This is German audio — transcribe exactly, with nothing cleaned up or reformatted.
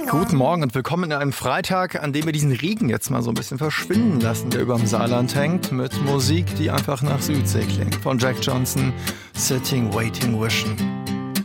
Guten Morgen und willkommen in einem Freitag, an dem wir diesen Regen jetzt mal so ein bisschen verschwinden lassen, der über dem Saarland hängt, mit Musik, die einfach nach Südsee klingt. Von Jack Johnson, Sitting, Waiting, Wishing.